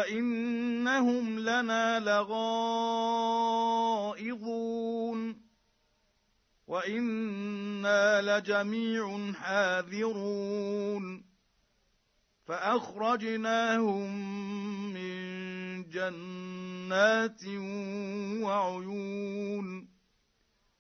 وإنهم لنا لغائظون وإنا لجميع حاذرون فأخرجناهم من جنات وعيون